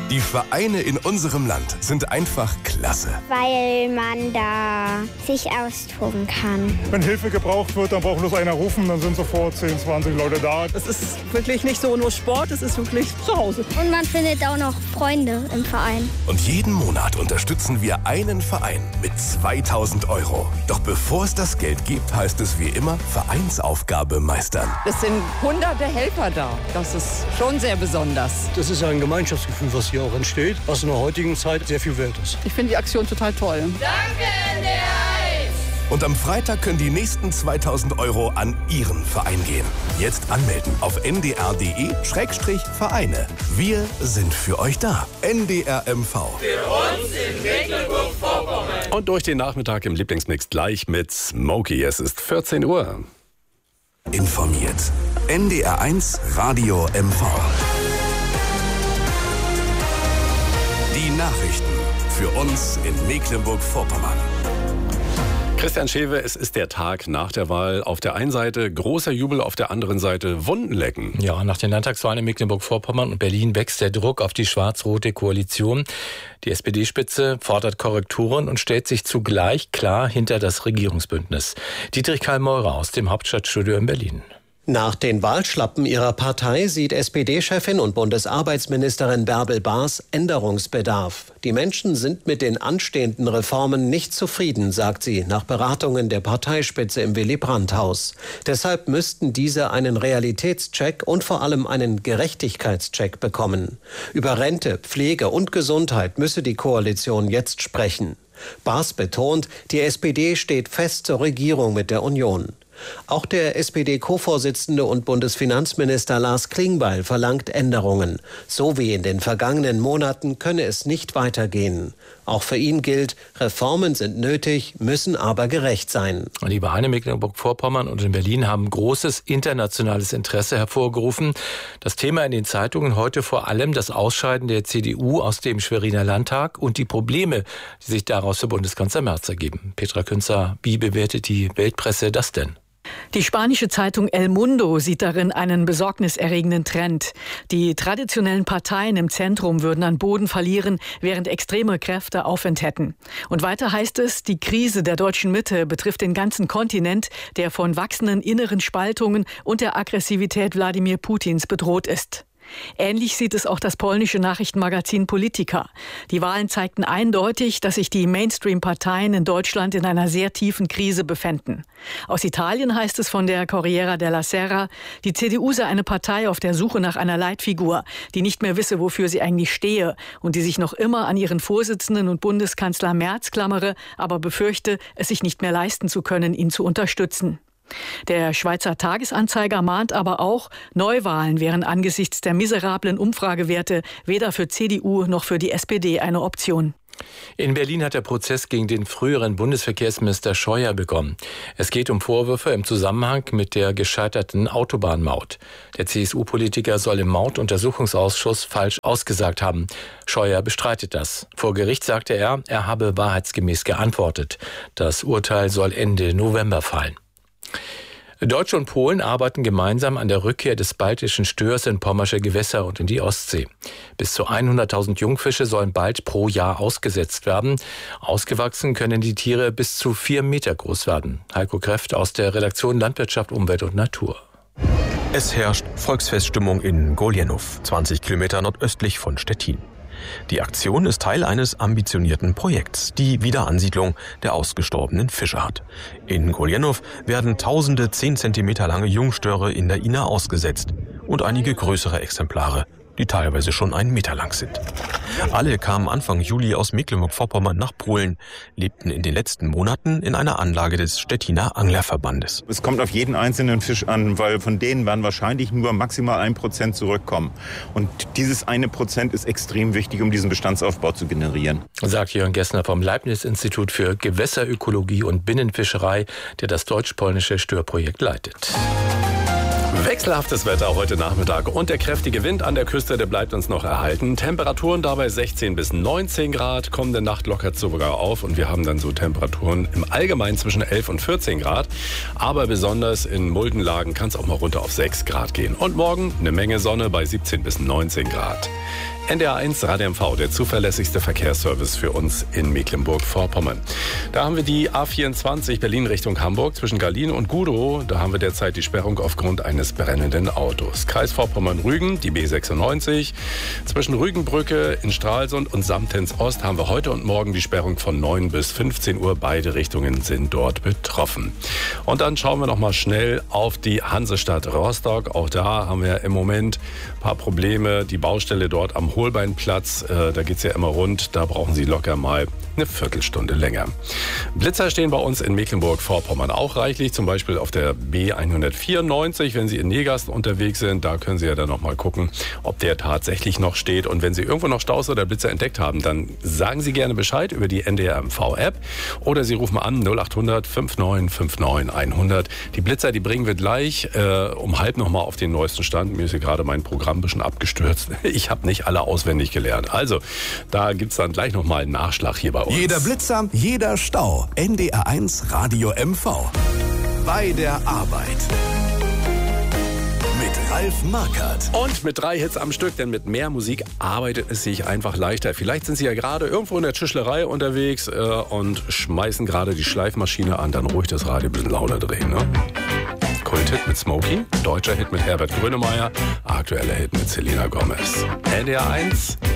Die Vereine in unserem Land sind einfach klasse. Weil man da sich austoben kann. Wenn Hilfe gebraucht wird, dann braucht bloß einer rufen, dann sind sofort 10, 20 Leute da. Es ist wirklich nicht so nur Sport, es ist wirklich zu Hause. Und man findet auch noch Freunde im Verein. Und jeden Monat unterstützen wir einen Verein mit 2.000 €. Doch bevor es das Geld gibt, heißt es wie immer Vereinsaufgabe meistern. Es sind hunderte Helfer da. Das ist schon sehr besonders. Das ist ja ein Gemeinschaftsgefühl, was hier auch entsteht, was in der heutigen Zeit sehr viel wert ist. Ich finde die Aktion total toll. Danke, NDR 1! Und am Freitag können die nächsten 2.000 € an Ihren Verein gehen. Jetzt anmelden auf ndr.de/Vereine. Wir sind für euch da. NDR MV. Für uns in Mecklenburg-Vorpommern. Und durch den Nachmittag im Lieblingsmix gleich mit Smokey. Es ist 14 Uhr. Informiert. NDR 1 Radio MV. Die Nachrichten für uns in Mecklenburg-Vorpommern. Christian Schewe, es ist der Tag nach der Wahl. Auf der einen Seite großer Jubel, auf der anderen Seite Wundenlecken. Ja, nach den Landtagswahlen in Mecklenburg-Vorpommern und Berlin wächst der Druck auf die schwarz-rote Koalition. Die SPD-Spitze fordert Korrekturen und stellt sich zugleich klar hinter das Regierungsbündnis. Dietrich Karl Meurer aus dem Hauptstadtstudio in Berlin. Nach den Wahlschlappen ihrer Partei sieht SPD-Chefin und Bundesarbeitsministerin Bärbel Baas Änderungsbedarf. Die Menschen sind mit den anstehenden Reformen nicht zufrieden, sagt sie, nach Beratungen der Parteispitze im Willy-Brandt-Haus. Deshalb müssten diese einen Realitätscheck und vor allem einen Gerechtigkeitscheck bekommen. Über Rente, Pflege und Gesundheit müsse die Koalition jetzt sprechen. Baas betont, die SPD steht fest zur Regierung mit der Union. Auch der SPD-Co-Vorsitzende und Bundesfinanzminister Lars Klingbeil verlangt Änderungen. So wie in den vergangenen Monaten könne es nicht weitergehen. Auch für ihn gilt, Reformen sind nötig, müssen aber gerecht sein. Die Wahlen in Mecklenburg-Vorpommern und in Berlin haben großes internationales Interesse hervorgerufen. Das Thema in den Zeitungen heute vor allem das Ausscheiden der CDU aus dem Schweriner Landtag und die Probleme, die sich daraus für Bundeskanzler Merz ergeben. Petra Künzer, wie bewertet die Weltpresse das denn? Die spanische Zeitung El Mundo sieht darin einen besorgniserregenden Trend. Die traditionellen Parteien im Zentrum würden an Boden verlieren, während extreme Kräfte Aufwind hätten. Und weiter heißt es, die Krise der deutschen Mitte betrifft den ganzen Kontinent, der von wachsenden inneren Spaltungen und der Aggressivität Wladimir Putins bedroht ist. Ähnlich sieht es auch das polnische Nachrichtenmagazin Politica. Die Wahlen zeigten eindeutig, dass sich die Mainstream-Parteien in Deutschland in einer sehr tiefen Krise befänden. Aus Italien heißt es von der Corriere della Sera, die CDU sei eine Partei auf der Suche nach einer Leitfigur, die nicht mehr wisse, wofür sie eigentlich stehe und die sich noch immer an ihren Vorsitzenden und Bundeskanzler Merz klammere, aber befürchte, es sich nicht mehr leisten zu können, ihn zu unterstützen. Der Schweizer Tagesanzeiger mahnt aber auch, Neuwahlen wären angesichts der miserablen Umfragewerte weder für CDU noch für die SPD eine Option. In Berlin hat der Prozess gegen den früheren Bundesverkehrsminister Scheuer begonnen. Es geht um Vorwürfe im Zusammenhang mit der gescheiterten Autobahnmaut. Der CSU-Politiker soll im Mautuntersuchungsausschuss falsch ausgesagt haben. Scheuer bestreitet das. Vor Gericht sagte er habe wahrheitsgemäß geantwortet. Das Urteil soll Ende November fallen. Deutsche und Polen arbeiten gemeinsam an der Rückkehr des baltischen Störs in pommersche Gewässer und in die Ostsee. Bis zu 100.000 Jungfische sollen bald pro Jahr ausgesetzt werden. Ausgewachsen können die Tiere bis zu 4 Meter groß werden. Heiko Kräft aus der Redaktion Landwirtschaft, Umwelt und Natur. Es herrscht Volksfeststimmung in Goljenow, 20 Kilometer nordöstlich von Stettin. Die Aktion ist Teil eines ambitionierten Projekts, die Wiederansiedlung der ausgestorbenen Fischart. In Goljenow werden tausende 10 Zentimeter lange Jungstöre in der Ina ausgesetzt und einige größere Exemplare, die teilweise schon 1 Meter lang sind. Alle kamen Anfang Juli aus Mecklenburg-Vorpommern nach Polen, lebten in den letzten Monaten in einer Anlage des Stettiner Anglerverbandes. Es kommt auf jeden einzelnen Fisch an, weil von denen werden wahrscheinlich nur maximal 1% zurückkommen. Und dieses 1% ist extrem wichtig, um diesen Bestandsaufbau zu generieren. Sagt Jörn Gessner vom Leibniz-Institut für Gewässerökologie und Binnenfischerei, der das deutsch-polnische Störprojekt leitet. Wechselhaftes Wetter heute Nachmittag und der kräftige Wind an der Küste, der bleibt uns noch erhalten. Temperaturen dabei 16 bis 19 Grad, kommende Nacht lockert sogar auf und wir haben dann so Temperaturen im Allgemeinen zwischen 11 und 14 Grad. Aber besonders in Muldenlagen kann es auch mal runter auf 6 Grad gehen. Und morgen eine Menge Sonne bei 17 bis 19 Grad. NDR 1 Radio MV, der zuverlässigste Verkehrsservice für uns in Mecklenburg-Vorpommern. Da haben wir die A24 Berlin Richtung Hamburg zwischen Garlin und Gudow. Da haben wir derzeit die Sperrung aufgrund eines brennenden Autos. Kreis Vorpommern-Rügen, die B96. Zwischen Rügenbrücke in Stralsund und Samtens Ost haben wir heute und morgen die Sperrung von 9 bis 15 Uhr. Beide Richtungen sind dort betroffen. Und dann schauen wir noch mal schnell auf die Hansestadt Rostock. Auch da haben wir im Moment ein paar Probleme. Die Baustelle dort am Holbeinplatz, da geht es ja immer rund. Da brauchen Sie locker mal eine Viertelstunde länger. Blitzer stehen bei uns in Mecklenburg-Vorpommern auch reichlich. Zum Beispiel auf der B194, wenn Sie in Negast unterwegs sind. Da können Sie ja dann noch mal gucken, ob der tatsächlich noch steht. Und wenn Sie irgendwo noch Staus oder Blitzer entdeckt haben, dann sagen Sie gerne Bescheid über die NDR MV-App. Oder Sie rufen an 0800 5959 100. Die Blitzer, die bringen wir gleich um halb noch mal auf den neuesten Stand. Mir ist hier gerade mein Programm ein bisschen abgestürzt. Ich habe nicht alle auswendig gelernt. Also, da gibt es dann gleich noch mal einen Nachschlag hier bei uns. Jeder Blitzer, jeder Stau. NDR 1 Radio MV. Bei der Arbeit. Mit Ralf Markert. Und mit 3 Hits am Stück, denn mit mehr Musik arbeitet es sich einfach leichter. Vielleicht sind Sie ja gerade irgendwo in der Tischlerei unterwegs und schmeißen gerade die Schleifmaschine an. Dann ruhig das Radio ein bisschen lauter drehen, ne? Kulthit mit Smokey, deutscher Hit mit Herbert Grönemeyer, aktueller Hit mit Selena Gomez. NDR 1